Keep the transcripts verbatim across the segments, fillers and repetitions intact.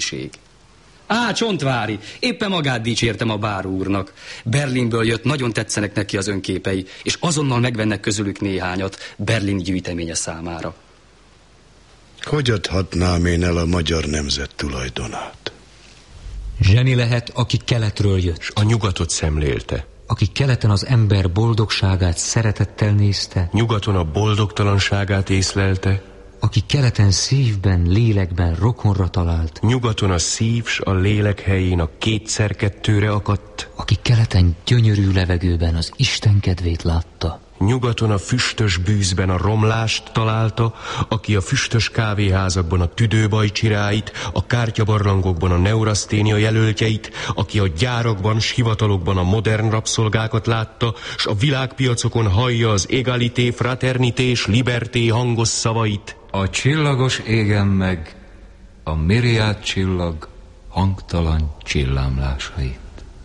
szegénység. Á, Csontvári, éppen magát dicsértem a bár úrnak. Berlinből jött, nagyon tetszenek neki az önképei, és azonnal megvennek közülük néhányat Berlin gyűjteménye számára. Hogy adhatnám én el a magyar nemzet tulajdonát? Zseni lehet, aki keletről jött. S a nyugatot szemlélte. Aki keleten az ember boldogságát szeretettel nézte. Nyugaton a boldogtalanságát észlelte. Aki keleten szívben, lélekben rokonra talált. Nyugaton a szív s a lélek helyén a kétszer kettőre akadt. Aki keleten gyönyörű levegőben az Isten kedvét látta. Nyugaton a füstös bűzben a romlást találta, aki a füstös kávéházakban a tüdőbajcsiráit, a kártyabarlangokban a neuraszténia jelöltjeit, aki a gyárakban s hivatalokban a modern rabszolgákat látta, s a világpiacokon hallja az egalité, fraternité és liberté hangos szavait. A csillagos égen meg a miriád csillag hangtalan csillámlásait.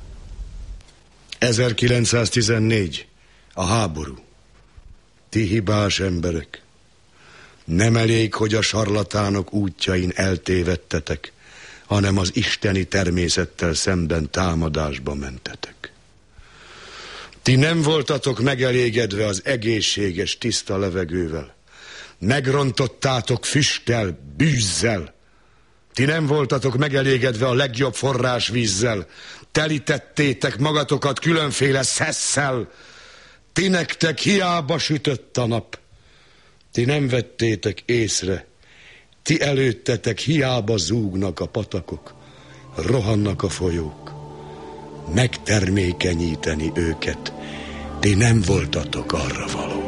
ezerkilencszáztizennégy. A háború. Ti hibás emberek. Nem elég, hogy a sarlatánok útjain eltévedtetek, hanem az isteni természettel szemben támadásba mentetek. Ti nem voltatok megelégedve az egészséges, tiszta levegővel. Megrontottátok füsttel, bűzzel. Ti nem voltatok megelégedve a legjobb forrásvízzel. Telítettétek magatokat különféle szesszel. Ti nektek hiába sütött a nap. Ti nem vettétek észre. Ti előttetek hiába zúgnak a patakok. Rohannak a folyók. Megtermékenyíteni őket. Ti nem voltatok arra való.